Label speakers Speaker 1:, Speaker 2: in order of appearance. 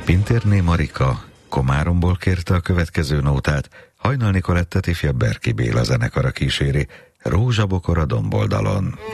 Speaker 1: Pintérné Marika Komáromból kérte a következő nótát, Hajnal Nicolettet ifjabb Berki Béla zenekara kíséri, Rózsabokor a domboldalon.